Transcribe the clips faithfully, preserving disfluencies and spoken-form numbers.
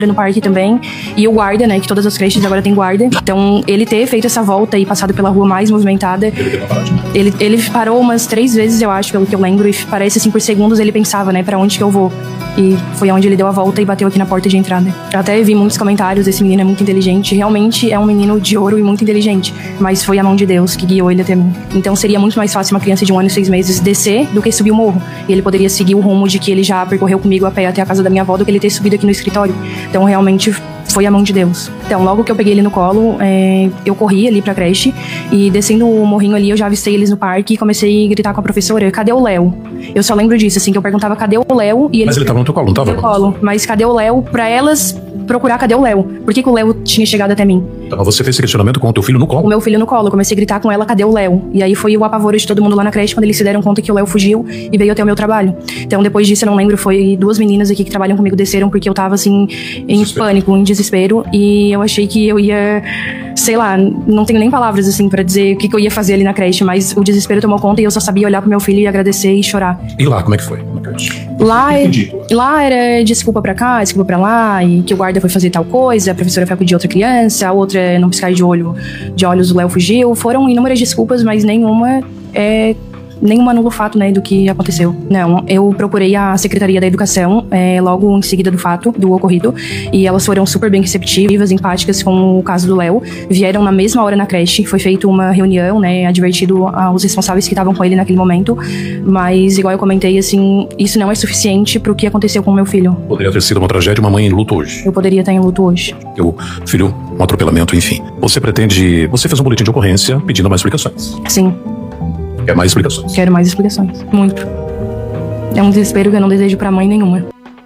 no parque também, e o guarda, né, que todas as creches agora tem guarda, então ele ter feito essa volta e passado pela rua mais movimentada, ele, ele parou umas três vezes, eu acho, pelo que eu lembro, e parece assim, por segundos ele pensava, né, pra onde que eu vou, e foi onde ele deu a volta e bateu aqui na porta de entrada. Eu até vi muitos comentários, esse menino é muito inteligente, realmente é um menino de ouro e muito inteligente, mas foi a mão de Deus que guiou ele até mim. Então seria muito mais fácil uma criança de um ano e seis meses descer do que subir o morro, e ele poderia seguir o rumo de que ele já percorreu comigo a pé até a casa da minha avó do que ele ter subido aqui no escritório. Então realmente foi a mão de Deus. Então logo que eu peguei ele no colo, é, eu corri ali pra creche e descendo o morrinho ali eu já avistei eles no parque e comecei a gritar com a professora, cadê o Léo? Eu só lembro disso, assim, que eu perguntava cadê o Léo e ele... Mas ele tava no teu colo, não tava? No colo, mas cadê o Léo? Pra elas procurar cadê o Léo? Por que que o Léo tinha chegado até mim? Então você fez esse questionamento com o teu filho no colo? O meu filho no colo, eu comecei a gritar com ela, cadê o Léo? E aí foi o apavoro de todo mundo lá na creche quando eles se deram conta que o Léo fugiu e veio até o meu trabalho. Então depois disso, eu não lembro, foi duas meninas aqui que trabalham comigo desceram porque eu tava assim, em desespero. Pânico, em desespero, e eu achei que eu ia, sei lá, não tenho nem palavras assim pra dizer o que, que eu ia fazer ali na creche, mas o desespero tomou conta e eu só sabia olhar pro meu filho e agradecer e chorar. E lá, como é que foi? Lá, lá era desculpa pra cá, desculpa pra lá, e que o guarda foi fazer tal coisa, a professora foi acudir outra criança, a outra não piscar de olho, de olhos o Léo fugiu. Foram inúmeras desculpas, mas nenhuma é... nenhuma anula o fato, né, do que aconteceu. Não, eu procurei a Secretaria da Educação é, logo em seguida do fato, do ocorrido, e elas foram super bem receptivas, empáticas com o caso do Léo. Vieram na mesma hora na creche, foi feita uma reunião, né, advertido aos responsáveis que estavam com ele naquele momento, mas igual eu comentei, assim, isso não é suficiente pro que aconteceu com o meu filho. Poderia ter sido uma tragédia, uma mãe em luto hoje. Eu poderia estar em luto hoje. O filho, um atropelamento, enfim. Você pretende... Você fez um boletim de ocorrência pedindo mais explicações. Sim. Quer mais explicações? Quero mais explicações. Muito. É um desespero que eu não desejo pra mãe nenhuma.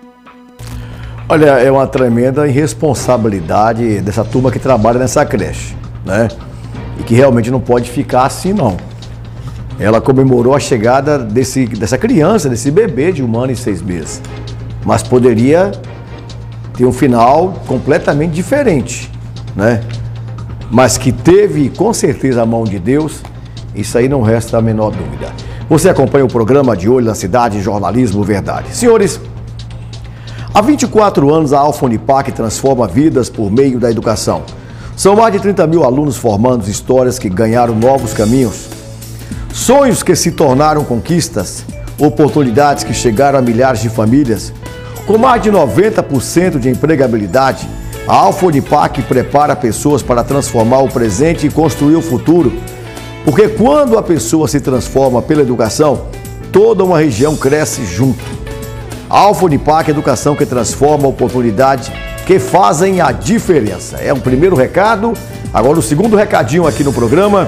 Olha, é uma tremenda irresponsabilidade dessa turma que trabalha nessa creche, né? E que realmente não pode ficar assim, não. Ela comemorou a chegada desse, dessa criança, desse bebê de um ano e seis meses. Mas poderia ter um final completamente diferente, né? Mas que teve, com certeza, a mão de Deus, isso aí não resta a menor dúvida. Você acompanha o programa De Olho na Cidade, Jornalismo Verdade. Senhores, há vinte e quatro anos a Alfa Unipac transforma vidas por meio da educação. São mais de trinta mil alunos formando histórias que ganharam novos caminhos. Sonhos que se tornaram conquistas, oportunidades que chegaram a milhares de famílias. Com mais de noventa por cento de empregabilidade, a Alfa Unipac prepara pessoas para transformar o presente e construir o futuro. Porque quando a pessoa se transforma pela educação, toda uma região cresce junto. A Alfa Unipac, educação que transforma, oportunidade que fazem a diferença. É o primeiro recado. Agora o segundo recadinho aqui no programa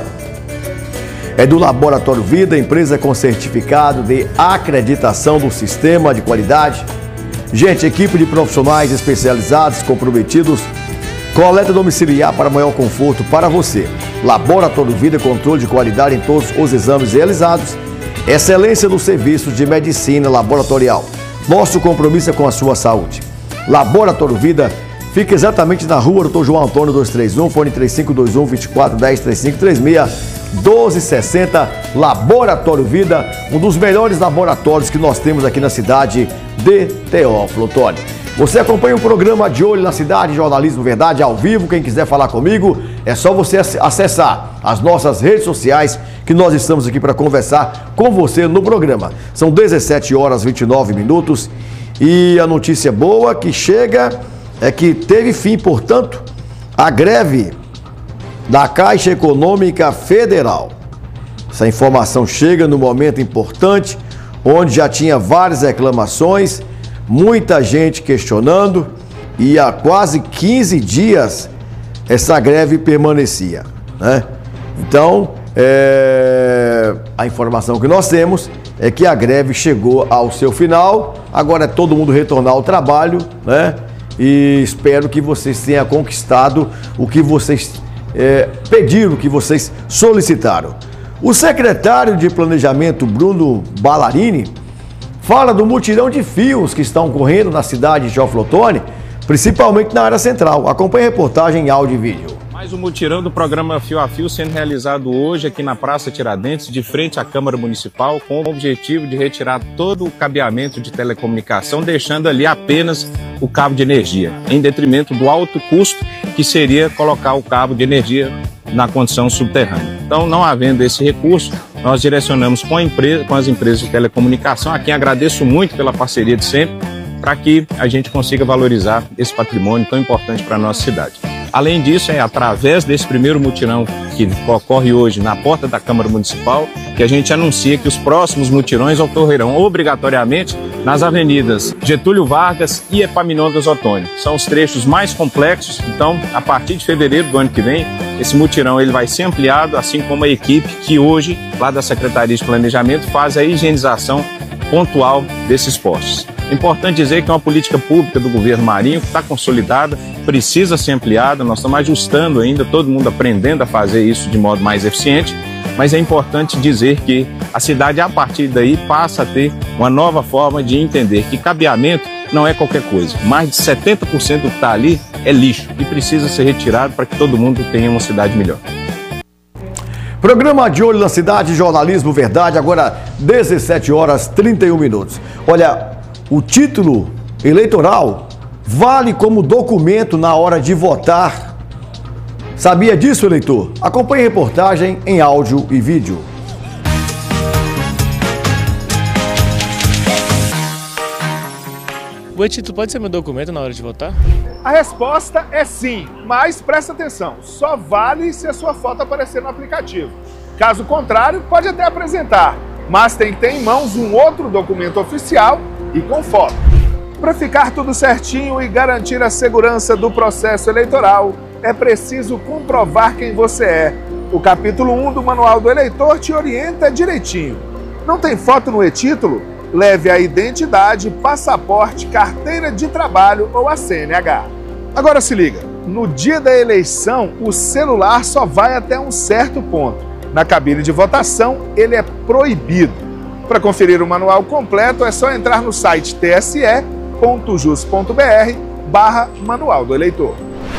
é do Laboratório Vida, empresa com certificado de acreditação do sistema de qualidade. Gente, equipe de profissionais especializados, comprometidos, coleta domiciliar para maior conforto para você. Laboratório Vida, controle de qualidade em todos os exames realizados. Excelência nos serviços de medicina laboratorial. Nosso compromisso é com a sua saúde. Laboratório Vida fica exatamente na rua doutor João Antônio dois três um, fone três cinco dois um, dois quatro um zero, três cinco três seis, doze sessenta. Laboratório Vida, um dos melhores laboratórios que nós temos aqui na cidade de Teófilo Otoni. Você acompanha o programa De Olho na Cidade, Jornalismo Verdade, ao vivo. Quem quiser falar comigo, é só você acessar as nossas redes sociais, que nós estamos aqui para conversar com você no programa. São dezessete horas e vinte e nove minutos e a notícia boa que chega é que teve fim, portanto, a greve da Caixa Econômica Federal. Essa informação chega no momento importante, onde já tinha várias reclamações, muita gente questionando, e há quase quinze dias essa greve permanecia, né? Então, é... a informação que nós temos é que a greve chegou ao seu final, agora é todo mundo retornar ao trabalho, né? E espero que vocês tenham conquistado o que vocês é, pediram, o que vocês solicitaram. O secretário de Planejamento, Bruno Ballarini, fala do mutirão de fios que estão correndo na cidade de Teófilo Otoni, principalmente na área central. Acompanhe a reportagem em áudio e vídeo. Mais um mutirão do programa Fio a Fio sendo realizado hoje aqui na Praça Tiradentes, de frente à Câmara Municipal, com o objetivo de retirar todo o cabeamento de telecomunicação, deixando ali apenas o cabo de energia, em detrimento do alto custo que seria colocar o cabo de energia na condição subterrânea. Então, não havendo esse recurso, nós direcionamos com, a empresa, com as empresas de telecomunicação, a quem agradeço muito pela parceria de sempre, para que a gente consiga valorizar esse patrimônio tão importante para a nossa cidade. Além disso, é através desse primeiro mutirão que ocorre hoje na porta da Câmara Municipal que a gente anuncia que os próximos mutirões ocorrerão obrigatoriamente nas avenidas Getúlio Vargas e Epaminondas Ottoni. São os trechos mais complexos, então, a partir de fevereiro do ano que vem, esse mutirão ele vai ser ampliado, assim como a equipe que hoje, lá da Secretaria de Planejamento, faz a higienização pontual desses postos. É importante dizer que é uma política pública do governo Marinho que está consolidada, precisa ser ampliada, nós estamos ajustando ainda, todo mundo aprendendo a fazer isso de modo mais eficiente, mas é importante dizer que a cidade, a partir daí, passa a ter uma nova forma de entender que cabeamento não é qualquer coisa. Mais de setenta por cento do que está ali é lixo e precisa ser retirado para que todo mundo tenha uma cidade melhor. Programa De Olho na Cidade, Jornalismo Verdade, agora dezessete horas e trinta e um minutos. Olha, o título eleitoral vale como documento na hora de votar. Sabia disso, eleitor? Acompanhe a reportagem em áudio e vídeo. O e-título pode ser meu documento na hora de votar? A resposta é sim, mas presta atenção, só vale se a sua foto aparecer no aplicativo. Caso contrário, pode até apresentar, mas tem que ter em mãos um outro documento oficial e com foto. Para ficar tudo certinho e garantir a segurança do processo eleitoral, é preciso comprovar quem você é. O capítulo um do Manual do Eleitor te orienta direitinho. Não tem foto no e-título? Leve a identidade, passaporte, carteira de trabalho ou a C N H. Agora se liga, no dia da eleição, o celular só vai até um certo ponto. Na cabine de votação, ele é proibido. Para conferir o manual completo, é só entrar no site t s e ponto jus ponto b r barra Manual do Eleitor.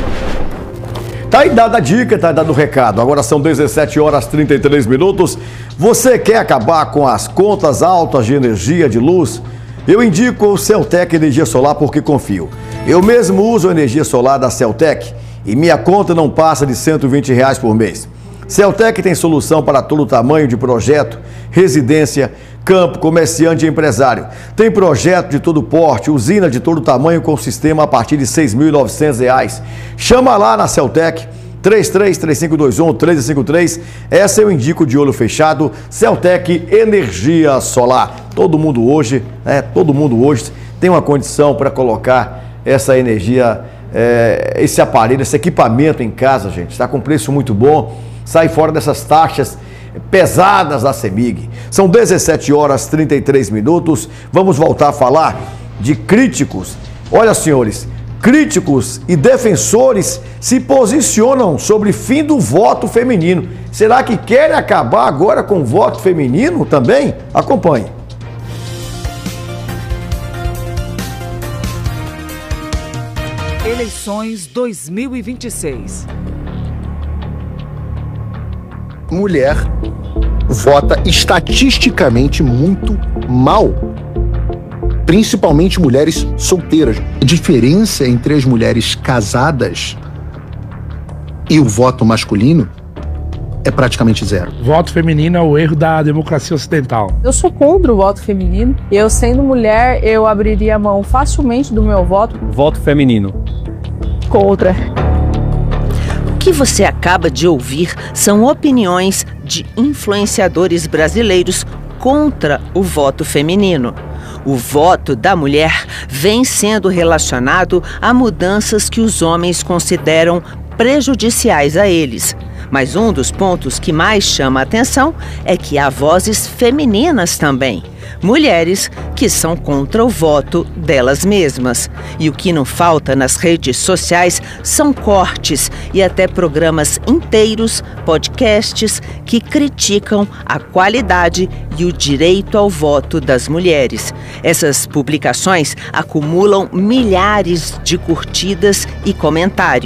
Tá aí dada a dica, tá aí dado o recado. Agora são dezessete horas e trinta e três minutos. Você quer acabar com as contas altas de energia, de luz? Eu indico o Celtec Energia Solar porque confio. Eu mesmo uso a energia solar da Celtec e minha conta não passa de cento e vinte reais por mês. Celtec tem solução para todo tamanho de projeto, residência, campo, comerciante e empresário. Tem projeto de todo porte, usina de todo tamanho com sistema a partir de seis mil e novecentos reais. Chama lá na Celtec, três três três cinco dois um, três cinco três. Essa eu indico de olho fechado, Celtec Energia Solar. Todo mundo hoje, né, todo mundo hoje tem uma condição para colocar essa energia, é, esse aparelho, esse equipamento em casa, gente. Está com preço muito bom. Sai fora dessas taxas pesadas da CEMIG. São dezessete horas e trinta e três minutos. Vamos voltar a falar de críticos. Olha, senhores, críticos e defensores se posicionam sobre fim do voto feminino. Será que querem acabar agora com o voto feminino também? Acompanhe. Eleições dois mil e vinte e seis. Mulher vota estatisticamente muito mal, principalmente mulheres solteiras. A diferença entre as mulheres casadas e o voto masculino é praticamente zero. Voto feminino é o erro da democracia ocidental. Eu sou contra o voto feminino. Eu, sendo mulher, eu abriria a mão facilmente do meu voto. Voto feminino. Contra. O que você acaba de ouvir são opiniões de influenciadores brasileiros contra o voto feminino. O voto da mulher vem sendo relacionado a mudanças que os homens consideram prejudiciais a eles. Mas um dos pontos que mais chama a atenção é que há vozes femininas também. Mulheres que são contra o voto delas mesmas. E o que não falta nas redes sociais são cortes e até programas inteiros, podcasts, que criticam a qualidade e o direito ao voto das mulheres. Essas publicações acumulam milhares de curtidas e comentários.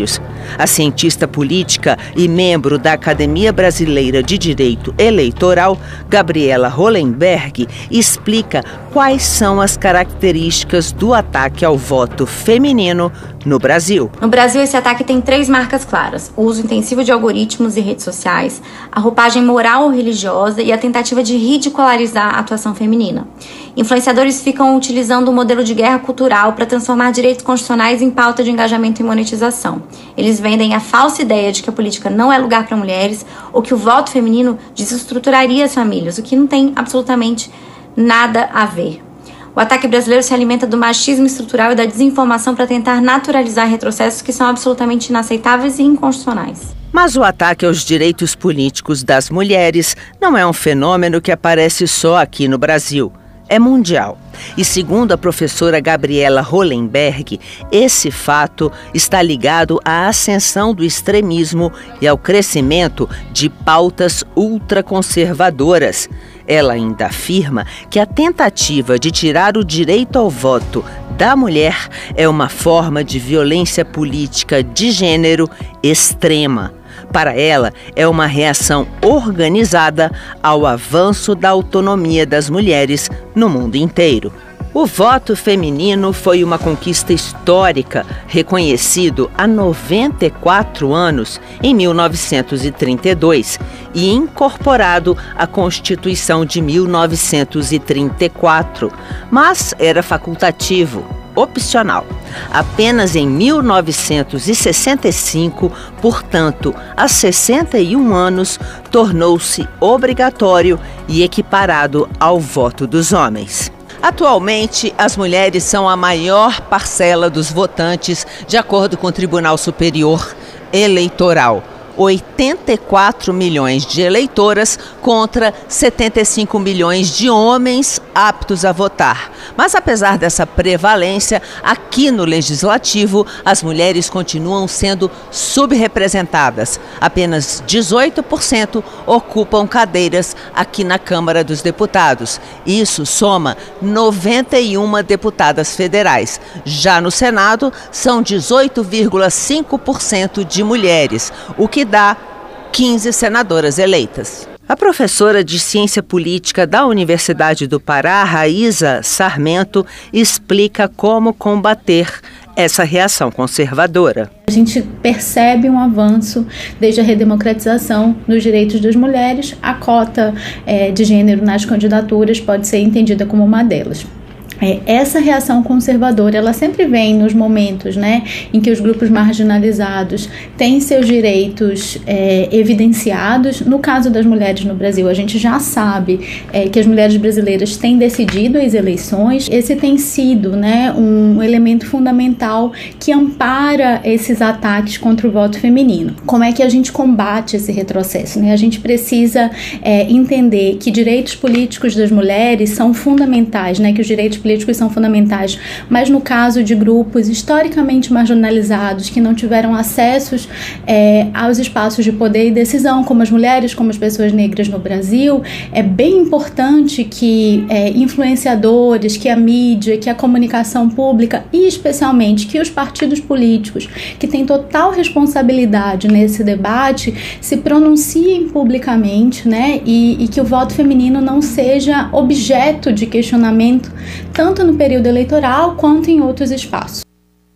A cientista política e membro da Academia Brasileira de Direito Eleitoral, Gabriela Hollenberg, explica quais são as características do ataque ao voto feminino no Brasil. No Brasil, esse ataque tem três marcas claras: o uso intensivo de algoritmos e redes sociais, a roupagem moral ou religiosa e a tentativa de ridicularizar a atuação feminina. Influenciadores ficam utilizando o modelo de guerra cultural para transformar direitos constitucionais em pauta de engajamento e monetização. Eles vendem a falsa ideia de que a política não é lugar para mulheres ou que o voto feminino desestruturaria as famílias, o que não tem absolutamente nada a ver. O ataque brasileiro se alimenta do machismo estrutural e da desinformação para tentar naturalizar retrocessos que são absolutamente inaceitáveis e inconstitucionais. Mas o ataque aos direitos políticos das mulheres não é um fenômeno que aparece só aqui no Brasil. É mundial. E segundo a professora Gabriela Hollenberg, esse fato está ligado à ascensão do extremismo e ao crescimento de pautas ultraconservadoras. Ela ainda afirma que a tentativa de tirar o direito ao voto da mulher é uma forma de violência política de gênero extrema. Para ela, é uma reação organizada ao avanço da autonomia das mulheres no mundo inteiro. O voto feminino foi uma conquista histórica, reconhecido há noventa e quatro anos, em mil novecentos e trinta e dois, e incorporado à Constituição de mil novecentos e trinta e quatro, mas era facultativo, opcional. Apenas em mil novecentos e sessenta e cinco, portanto, há sessenta e um anos, tornou-se obrigatório e equiparado ao voto dos homens. Atualmente, as mulheres são a maior parcela dos votantes, de acordo com o Tribunal Superior Eleitoral. oitenta e quatro milhões de eleitoras contra setenta e cinco milhões de homens aptos a votar. Mas apesar dessa prevalência, aqui no Legislativo, as mulheres continuam sendo subrepresentadas. Apenas dezoito por cento ocupam cadeiras aqui na Câmara dos Deputados. Isso soma noventa e uma deputadas federais. Já no Senado, são dezoito vírgula cinco por cento de mulheres, o que dá quinze senadoras eleitas. A professora de Ciência Política da Universidade do Pará, Raíza Sarmento, explica como combater essa reação conservadora. A gente percebe um avanço desde a redemocratização dos direitos das mulheres. A cota é, de gênero nas candidaturas pode ser entendida como uma delas. Essa reação conservadora, ela sempre vem nos momentos, né, em que os grupos marginalizados têm seus direitos é, evidenciados. No caso das mulheres no Brasil, a gente já sabe é, que as mulheres brasileiras têm decidido as eleições. Esse tem sido, né, um elemento fundamental que ampara esses ataques contra o voto feminino. Como é que a gente combate esse retrocesso, né? A gente precisa é, entender que direitos políticos das mulheres são fundamentais, né, que os direitos políticos políticos são fundamentais, mas no caso de grupos historicamente marginalizados que não tiveram acessos é, aos espaços de poder e decisão, como as mulheres, como as pessoas negras no Brasil, é bem importante que é, influenciadores, que a mídia, que a comunicação pública e especialmente que os partidos políticos, que têm total responsabilidade nesse debate, se pronunciem publicamente, né, e, e que o voto feminino não seja objeto de questionamento tanto no período eleitoral quanto em outros espaços.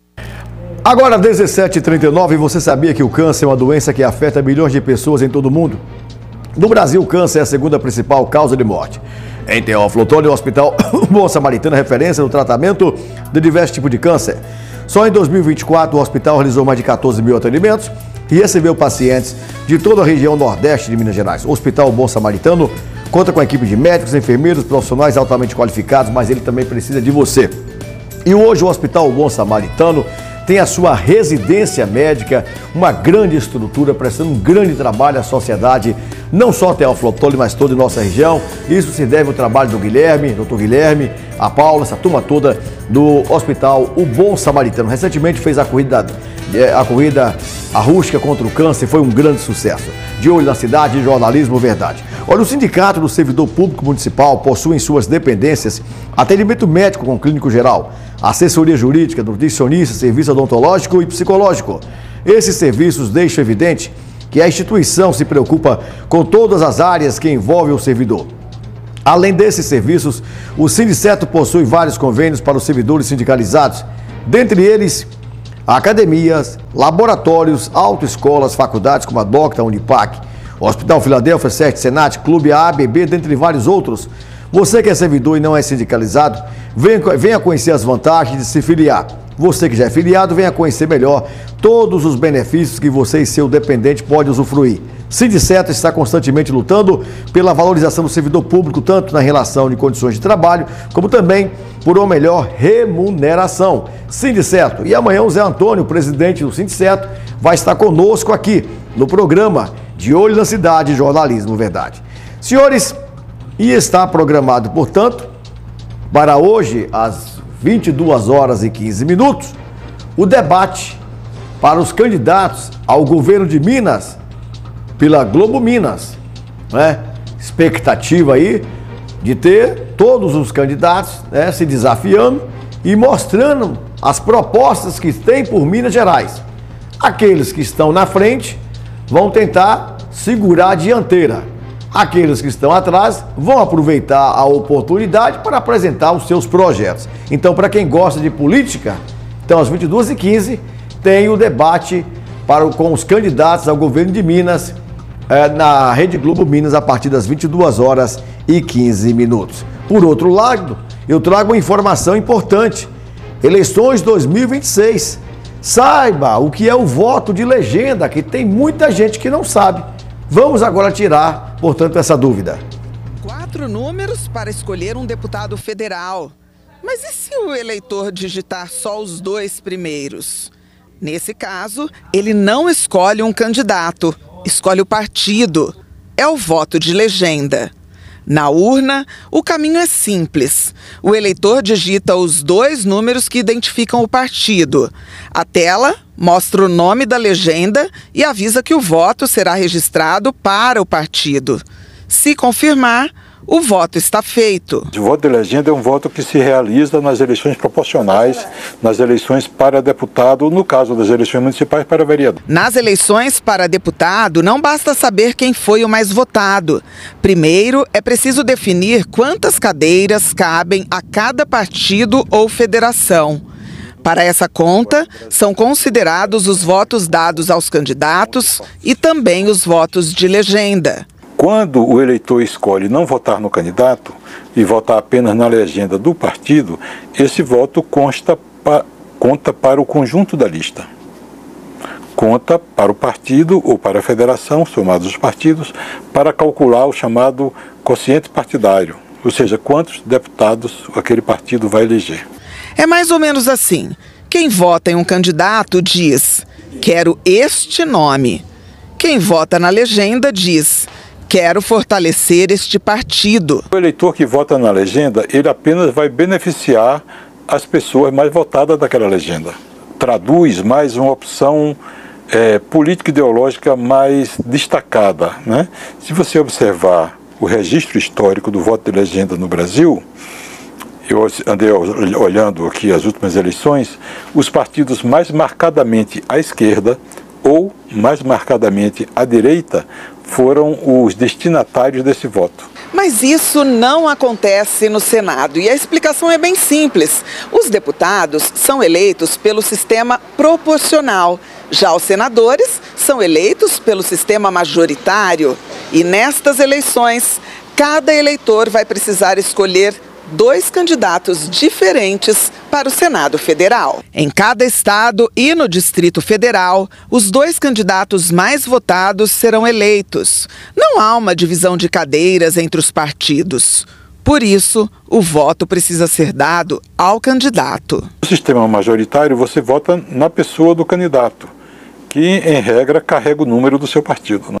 Agora, dezessete e trinta e nove, você sabia que o câncer é uma doença que afeta milhões de pessoas em todo o mundo? No Brasil, o câncer é a segunda principal causa de morte. Em Teófilo Otoni, o Hospital Bom Samaritano é referência no tratamento de diversos tipos de câncer. Só em dois mil e vinte e quatro, o hospital realizou mais de quatorze mil atendimentos e recebeu pacientes de toda a região nordeste de Minas Gerais. O Hospital Bom Samaritano conta com a equipe de médicos, enfermeiros, profissionais altamente qualificados, mas ele também precisa de você. E hoje o Hospital Bom Samaritano tem a sua residência médica, uma grande estrutura, prestando um grande trabalho à sociedade, não só Teófilo Otoni, mas toda a nossa região. Isso se deve ao trabalho do Guilherme, doutor Guilherme, a Paula, essa turma toda do Hospital O Bom Samaritano. Recentemente fez a corrida, a corrida a rústica contra o câncer, foi um grande sucesso. De olho na cidade, jornalismo verdade. Olha, o Sindicato do Servidor Público Municipal possui em suas dependências atendimento médico com clínico geral, assessoria jurídica, nutricionista, serviço odontológico e psicológico. Esses serviços deixam evidente que a instituição se preocupa com todas as áreas que envolvem o servidor. Além desses serviços, o Sindiceto possui vários convênios para os servidores sindicalizados, dentre eles academias, laboratórios, autoescolas, faculdades como a Docta, a Unipac, Hospital Filadélfia, SESC, Senat, Clube A, B B, dentre vários outros. Você que é servidor e não é sindicalizado, venha, venha conhecer as vantagens de se filiar. Você que já é filiado, venha conhecer melhor todos os benefícios que você e seu dependente podem usufruir. Sindiceto está constantemente lutando pela valorização do servidor público, tanto na relação de condições de trabalho, como também por uma melhor remuneração. Sindiceto. E amanhã o Zé Antônio, presidente do Sindiceto, vai estar conosco aqui no programa De Olho na Cidade, Jornalismo Verdade. Senhores, e está programado, portanto, para hoje, às vinte e duas horas e quinze minutos, o debate para os candidatos ao governo de Minas pela Globo Minas, né? Expectativa aí de ter todos os candidatos, né, se desafiando e mostrando as propostas que têm por Minas Gerais. Aqueles que estão na frente vão tentar segurar a dianteira. Aqueles que estão atrás vão aproveitar a oportunidade para apresentar os seus projetos. Então, para quem gosta de política, então às vinte e duas e quinze tem o debate para, com os candidatos ao governo de Minas é, na Rede Globo Minas a partir das vinte e duas horas e quinze minutos. Por outro lado, eu trago uma informação importante. Eleições dois mil e vinte e seis. Saiba o que é o voto de legenda, que tem muita gente que não sabe. Vamos agora tirar, portanto, essa dúvida. Quatro números para escolher um deputado federal. Mas e se o eleitor digitar só os dois primeiros? Nesse caso, ele não escolhe um candidato, escolhe o partido. É o voto de legenda. Na urna, o caminho é simples. O eleitor digita os dois números que identificam o partido. A tela mostra o nome da legenda e avisa que o voto será registrado para o partido. Se confirmar, o voto está feito. O voto de legenda é um voto que se realiza nas eleições proporcionais, nas eleições para deputado, no caso das eleições municipais para vereador. Nas eleições para deputado, não basta saber quem foi o mais votado. Primeiro, é preciso definir quantas cadeiras cabem a cada partido ou federação. Para essa conta, são considerados os votos dados aos candidatos e também os votos de legenda. Quando o eleitor escolhe não votar no candidato e votar apenas na legenda do partido, esse voto consta pa, conta para o conjunto da lista. Conta para o partido ou para a federação, somados os partidos, para calcular o chamado quociente partidário, ou seja, quantos deputados aquele partido vai eleger. É mais ou menos assim. Quem vota em um candidato diz, quero este nome. Quem vota na legenda diz, quero fortalecer este partido. O eleitor que vota na legenda, ele apenas vai beneficiar as pessoas mais votadas daquela legenda. Traduz mais uma opção é, político-ideológica mais destacada, né? Se você observar o registro histórico do voto de legenda no Brasil, eu andei olhando aqui as últimas eleições, os partidos mais marcadamente à esquerda ou mais marcadamente à direita foram os destinatários desse voto. Mas isso não acontece no Senado e a explicação é bem simples. Os deputados são eleitos pelo sistema proporcional, já os senadores são eleitos pelo sistema majoritário. E nestas eleições, cada eleitor vai precisar escolher dois candidatos diferentes para o Senado Federal. Em cada estado e no Distrito Federal, os dois candidatos mais votados serão eleitos. Não há uma divisão de cadeiras entre os partidos. Por isso, o voto precisa ser dado ao candidato. No sistema majoritário, você vota na pessoa do candidato, que, em regra, carrega o número do seu partido.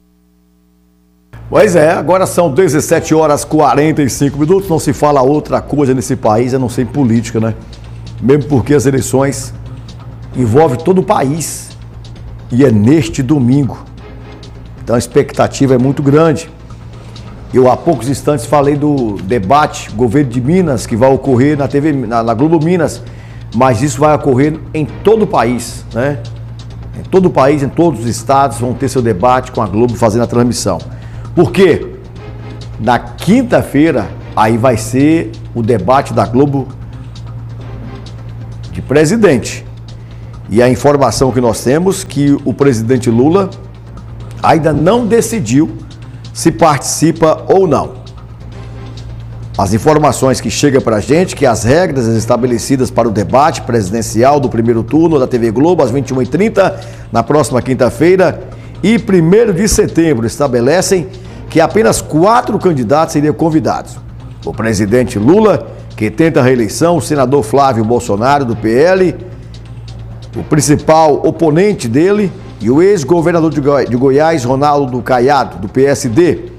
Pois é, agora são dezessete horas e quarenta e cinco minutos, não se fala outra coisa nesse país, a não ser em política, né? Mesmo porque as eleições envolvem todo o país e é neste domingo. Então a expectativa é muito grande. Eu há poucos instantes falei do debate governo de Minas que vai ocorrer na T V, na, na Globo Minas, mas isso vai ocorrer em todo o país, né? Em todo o país, em todos os estados, vão ter seu debate com a Globo fazendo a transmissão. Por quê? Na quinta-feira, aí vai ser o debate da Globo de presidente. E a informação que nós temos é que o presidente Lula ainda não decidiu se participa ou não. As informações que chegam para a gente, que as regras estabelecidas para o debate presidencial do primeiro turno da T V Globo, às vinte e uma e trinta, na próxima quinta-feira, e primeiro de setembro, estabelecem que apenas quatro candidatos seriam convidados. O presidente Lula, que tenta a reeleição, o senador Flávio Bolsonaro, do P L, o principal oponente dele, e o ex-governador de, Goi- de Goiás, Ronaldo Caiado, do P S D,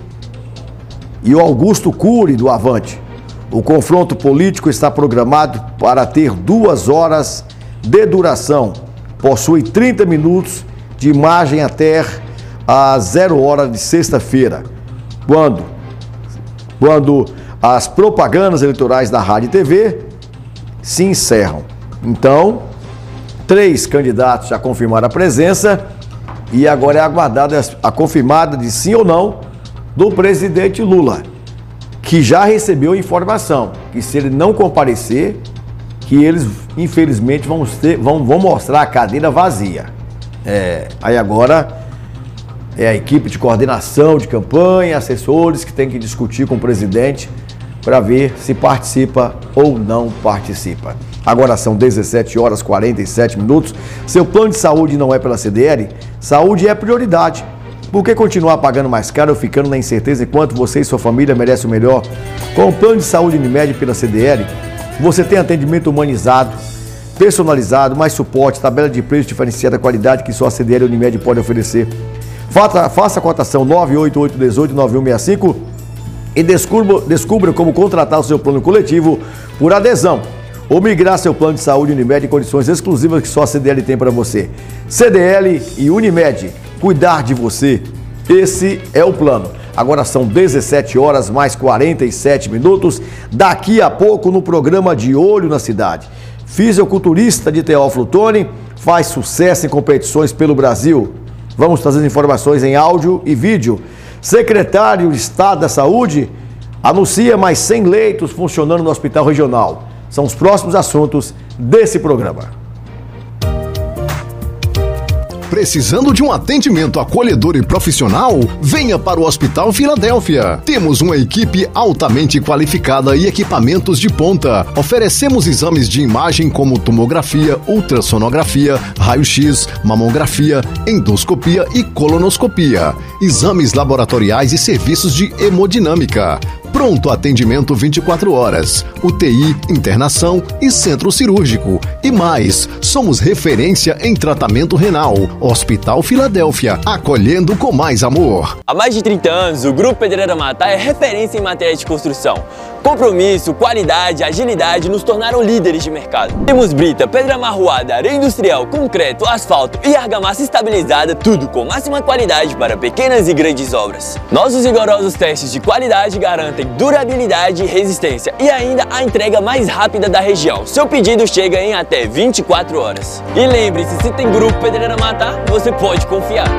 e o Augusto Cury, do Avante. O confronto político está programado para ter duas horas de duração. Possui trinta minutos de imagem até às zero hora de sexta-feira, quando, quando as propagandas eleitorais da Rádio e T V se encerram. Então, três candidatos já confirmaram a presença e agora é aguardada a confirmada de sim ou não do presidente Lula, que já recebeu informação que se ele não comparecer, que eles infelizmente vão, ter, vão, vão mostrar a cadeira vazia. É, aí agora é a equipe de coordenação de campanha, assessores que tem que discutir com o presidente para ver se participa ou não participa. Agora são dezessete horas e quarenta e sete minutos. Seu plano de saúde não é pela C D L? Saúde é prioridade. Por que continuar pagando mais caro ou ficando na incerteza enquanto você e sua família merecem o melhor? Com o plano de saúde Unimed pela C D L, você tem atendimento humanizado, personalizado, mais suporte, tabela de preço diferenciada, qualidade que só a C D L e Unimed pode oferecer. Faça, faça a cotação nove oito oito um oito nove um seis cinco e descubra, descubra como contratar o seu plano coletivo por adesão ou migrar seu plano de saúde Unimed em condições exclusivas que só a C D L tem para você. C D L e Unimed, cuidar de você, esse é o plano. Agora são dezessete horas mais quarenta e sete minutos. Daqui a pouco no programa De Olho na Cidade, fisiculturista de Teófilo Otoni faz sucesso em competições pelo Brasil. Vamos trazer informações em áudio e vídeo. Secretário de Estado da Saúde anuncia mais cem leitos funcionando no Hospital Regional. São os próximos assuntos desse programa. Precisando de um atendimento acolhedor e profissional? Venha para o Hospital Filadélfia. Temos uma equipe altamente qualificada e equipamentos de ponta. Oferecemos exames de imagem como tomografia, ultrassonografia, raio-x, mamografia, endoscopia e colonoscopia. Exames laboratoriais e serviços de hemodinâmica. Pronto atendimento vinte e quatro horas, U T I, internação e centro cirúrgico. E mais, somos referência em tratamento renal. Hospital Filadélfia, acolhendo com mais amor. Há mais de trinta anos, o Grupo Pedreira Matá é referência em matéria de construção. Compromisso, qualidade, agilidade nos tornaram líderes de mercado. Temos brita, pedra amarroada, areia industrial, concreto, asfalto e argamassa estabilizada, tudo com máxima qualidade para pequenas e grandes obras. Nossos rigorosos testes de qualidade garantem durabilidade e resistência e ainda a entrega mais rápida da região. Seu pedido chega em até vinte e quatro horas. E lembre-se, se tem Grupo Pedreira Matá, você pode confiar.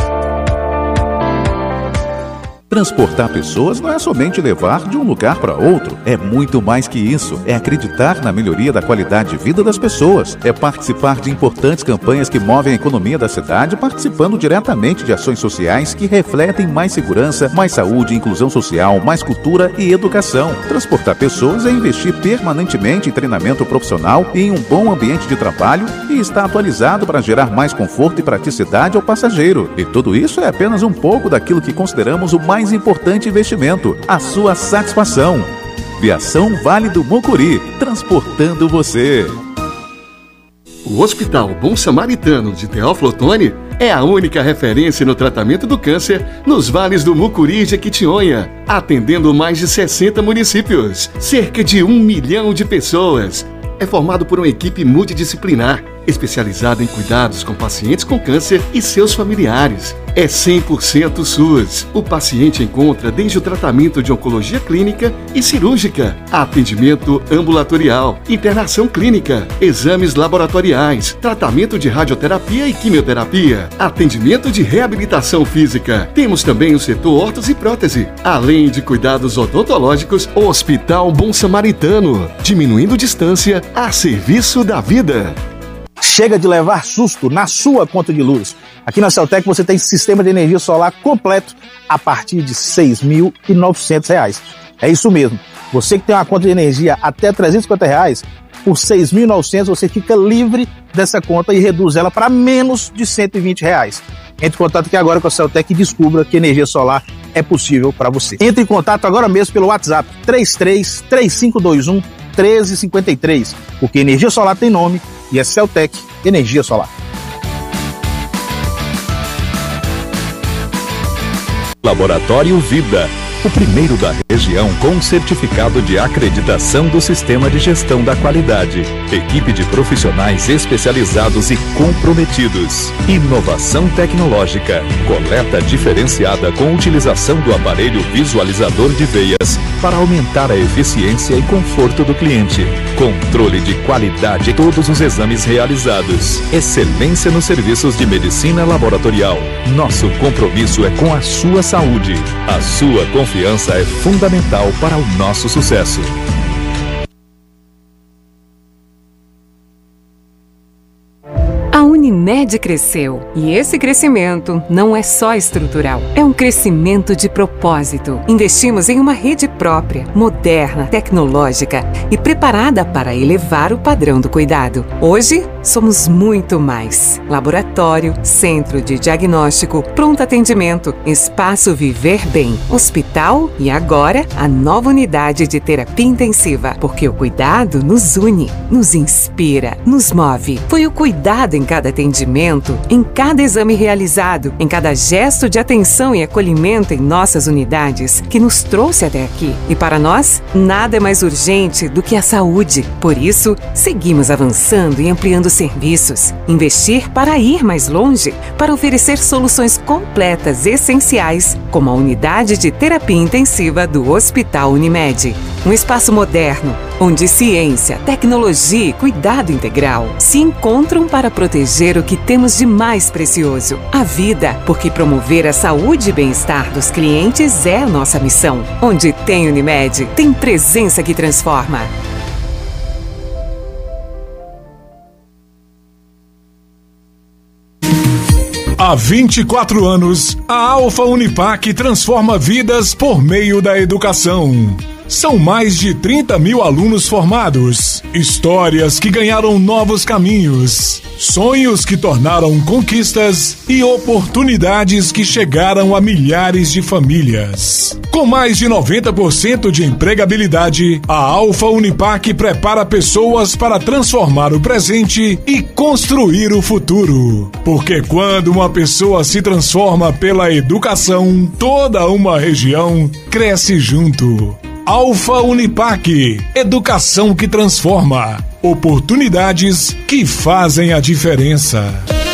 Transportar pessoas não é somente levar de um lugar para outro. É muito mais que isso. É acreditar na melhoria da qualidade de vida das pessoas. É participar de importantes campanhas que movem a economia da cidade, participando diretamente de ações sociais que refletem mais segurança, mais saúde, inclusão social, mais cultura e educação. Transportar pessoas é investir permanentemente em treinamento profissional e em um bom ambiente de trabalho e estar atualizado para gerar mais conforto e praticidade ao passageiro. E tudo isso é apenas um pouco daquilo que consideramos o mais mais importante investimento, a sua satisfação. Viação Vale do Mucuri, transportando você. O Hospital Bom Samaritano de Teófilo Otoni é a única referência no tratamento do câncer nos vales do Mucuri e Jequitinhonha, atendendo mais de sessenta municípios, cerca de um milhão de pessoas. É formado por uma equipe multidisciplinar especializada em cuidados com pacientes com câncer e seus familiares. É cem por cento SUS. O paciente encontra desde o tratamento de oncologia clínica e cirúrgica, atendimento ambulatorial, internação clínica, exames laboratoriais, tratamento de radioterapia e quimioterapia, atendimento de reabilitação física. Temos também o setor ortos e prótese, além de cuidados odontológicos. Hospital Bom Samaritano, diminuindo distância a serviço da vida. Chega de levar susto na sua conta de luz. Aqui na Celtec você tem sistema de energia solar completo a partir de seis mil e novecentos reais. É isso mesmo. Você que tem uma conta de energia até trezentos e cinquenta reais, por seis mil e novecentos você fica livre dessa conta e reduz ela para menos de cento e vinte reais. Entre em contato aqui agora com a Celtec e descubra que energia solar é possível para você. Entre em contato agora mesmo pelo WhatsApp três três três cinco dois um um três cinco três, porque energia solar tem nome e é Celtec Energia Solar. Laboratório Vida, o primeiro da região com certificado de acreditação do Sistema de Gestão da Qualidade. Equipe de profissionais especializados e comprometidos. Inovação tecnológica. Coleta diferenciada com utilização do aparelho visualizador de veias para aumentar a eficiência e conforto do cliente. Controle de qualidade em todos os exames realizados. Excelência nos serviços de medicina laboratorial. Nosso compromisso é com a sua saúde. A sua confiança é fundamental para o nosso sucesso. A Unimed cresceu e esse crescimento não é só estrutural, é um crescimento de propósito. Investimos em uma rede própria, moderna, tecnológica e preparada para elevar o padrão do cuidado. Hoje, somos muito mais. Laboratório, centro de diagnóstico, pronto atendimento, espaço Viver Bem, hospital e agora a nova unidade de terapia intensiva, porque o cuidado nos une, nos inspira, nos move. Foi o cuidado em cada atendimento, em cada exame realizado, em cada gesto de atenção e acolhimento em nossas unidades que nos trouxe até aqui. E para nós, nada é mais urgente do que a saúde. Por isso, seguimos avançando e ampliando serviços. Investir para ir mais longe, para oferecer soluções completas essenciais, como a unidade de terapia intensiva do Hospital Unimed. Um espaço moderno, onde ciência, tecnologia e cuidado integral se encontram para proteger o que temos de mais precioso, a vida, porque promover a saúde e bem-estar dos clientes é a nossa missão. Onde tem Unimed, tem presença que transforma. Há vinte e quatro anos, a Alfa Unipac transforma vidas por meio da educação. São mais de trinta mil alunos formados, histórias que ganharam novos caminhos, sonhos que tornaram conquistas e oportunidades que chegaram a milhares de famílias. Com mais de noventa por cento de empregabilidade, a Alfa Unipac prepara pessoas para transformar o presente e construir o futuro. Porque quando uma pessoa se transforma pela educação, toda uma região cresce junto. Alfa Unipac, educação que transforma, oportunidades que fazem a diferença.